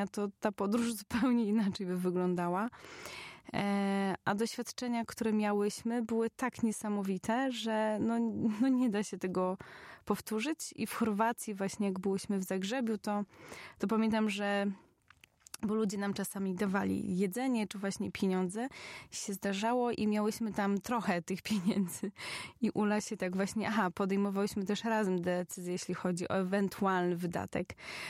doświadczenia, to ta podróż zupełnie inaczej by wyglądała. A doświadczenia, które miałyśmy, były tak niesamowite, że no nie da się tego powtórzyć. I w Chorwacji właśnie jak byłyśmy w Zagrzebiu, to pamiętam, że bo ludzie nam czasami dawali jedzenie, czy właśnie pieniądze. Się zdarzało i miałyśmy tam trochę tych pieniędzy. I Ula się tak właśnie, podejmowałyśmy też razem decyzję, jeśli chodzi o ewentualny wydatek.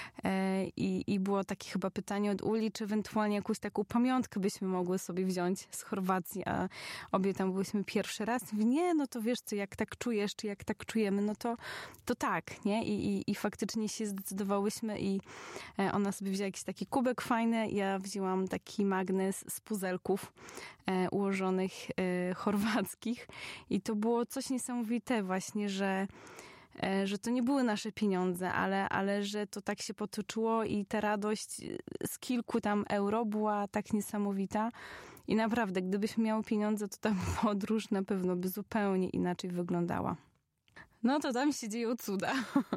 I było takie chyba pytanie od Uli, czy ewentualnie jakąś taką pamiątkę byśmy mogły sobie wziąć z Chorwacji, a obie tam byłyśmy pierwszy raz. Mówię, nie, no to wiesz co, jak tak czujesz, czy jak tak czujemy, no to tak, nie? I faktycznie się zdecydowałyśmy i ona sobie wzięła jakiś taki kubek fajny. Ja wzięłam taki magnes z puzelków ułożonych chorwackich i to było coś niesamowite właśnie, że to nie były nasze pieniądze, ale że to tak się potoczyło i ta radość z kilku tam euro była tak niesamowita. I naprawdę, gdybyśmy miały pieniądze, to ta podróż na pewno by zupełnie inaczej wyglądała. No to tam się dzieją cuda.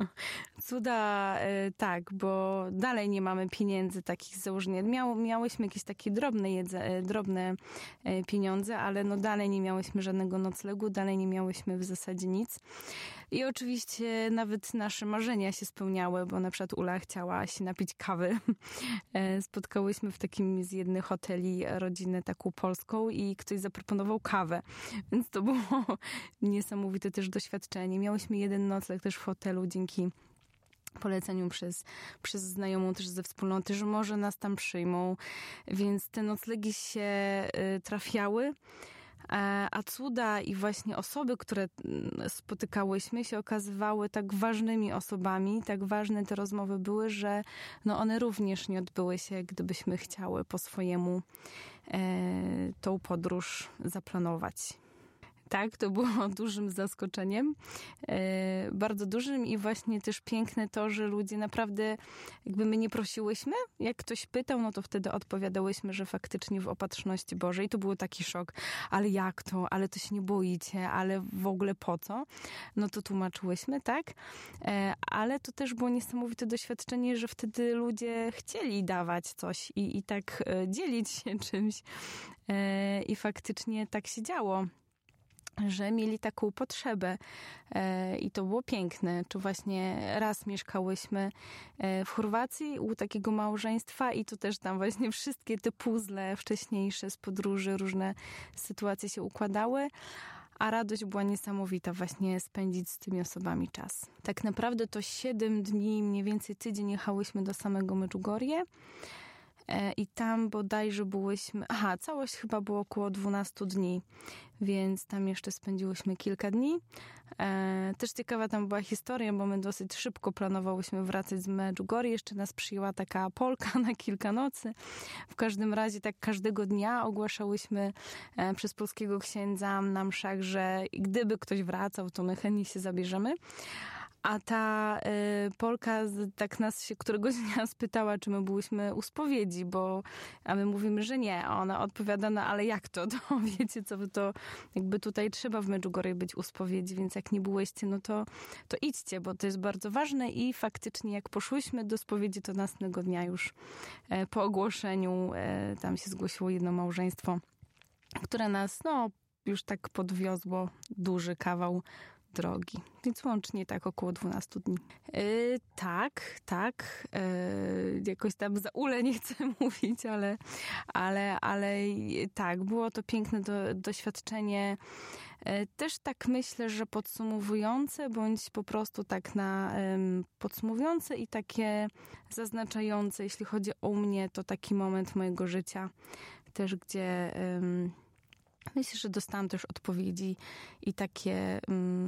Cuda, tak, bo dalej nie mamy pieniędzy takich założeń. Miałyśmy jakieś takie drobne pieniądze, ale no dalej nie miałyśmy żadnego noclegu, dalej nie miałyśmy w zasadzie nic. I oczywiście nawet nasze marzenia się spełniały, bo na przykład Ula chciała się napić kawy. Spotkałyśmy w takim z jednych hoteli rodzinę taką polską i ktoś zaproponował kawę. Więc to było niesamowite też doświadczenie. Miałyśmy jeden nocleg też w hotelu dzięki poleceniu przez znajomą też ze wspólnoty, że może nas tam przyjmą. Więc te noclegi się trafiały. A cuda i właśnie osoby, które spotykałyśmy, się okazywały tak ważnymi osobami, tak ważne te rozmowy były, że no one również nie odbyły się, gdybyśmy chciały po swojemu tą podróż zaplanować. Tak, to było dużym zaskoczeniem, bardzo dużym i właśnie też piękne to, że ludzie naprawdę, jakby my nie prosiłyśmy, jak ktoś pytał, no to wtedy odpowiadałyśmy, że faktycznie w opatrzności Bożej. I to był taki szok, ale jak to, ale to się nie boicie, ale w ogóle po co? No to tłumaczyłyśmy, tak? Ale to też było niesamowite doświadczenie, że wtedy ludzie chcieli dawać coś i tak dzielić się czymś i faktycznie tak się działo, że mieli taką potrzebę i to było piękne. Czy właśnie raz mieszkałyśmy w Chorwacji u takiego małżeństwa i to też tam właśnie wszystkie te puzzle wcześniejsze z podróży, różne sytuacje się układały, a radość była niesamowita właśnie spędzić z tymi osobami czas. Tak naprawdę to 7 dni, mniej więcej tydzień jechałyśmy do samego Medjugorje. I tam bodajże byłyśmy... całość chyba było około 12 dni, więc tam jeszcze spędziłyśmy kilka dni. Też ciekawa tam była historia, bo my dosyć szybko planowałyśmy wracać z Medjugorje. Jeszcze nas przyjęła taka Polka na kilka nocy. W każdym razie tak każdego dnia ogłaszałyśmy przez polskiego księdza na mszach, że gdyby ktoś wracał, to my chętnie się zabierzemy. A ta Polka tak nas się któregoś dnia spytała, czy my byłyśmy u spowiedzi, a my mówimy, że nie. A ona odpowiada, no ale jak to? To wiecie co, to jakby tutaj trzeba w Medjugorje być u spowiedzi, więc jak nie byłyście, no to idźcie, bo to jest bardzo ważne i faktycznie jak poszłyśmy do spowiedzi, to następnego dnia już po ogłoszeniu tam się zgłosiło jedno małżeństwo, które nas już tak podwiozło duży kawał drogi. Więc łącznie tak około 12 dni. Tak. Jakoś tam za Ulę nie chcę mówić, ale tak, było to piękne doświadczenie. Też tak myślę, że podsumowujące, bądź po prostu tak podsumowujące i takie zaznaczające, jeśli chodzi o mnie, to taki moment mojego życia też, gdzie myślę, że dostałam też odpowiedzi i takie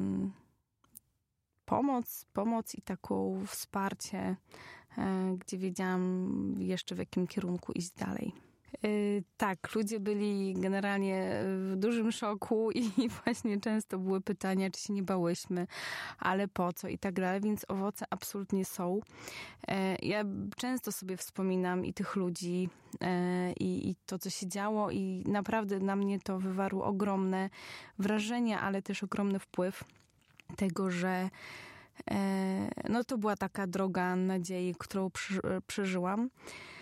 pomoc i taką wsparcie, gdzie wiedziałam jeszcze w jakim kierunku iść dalej. Tak, ludzie byli generalnie w dużym szoku i właśnie często były pytania, czy się nie bałyśmy, ale po co i tak dalej, więc owoce absolutnie są. Ja często sobie wspominam i tych ludzi i to, co się działo i naprawdę na mnie to wywarło ogromne wrażenie, ale też ogromny wpływ tego, że to była taka droga nadziei, którą przeżyłam.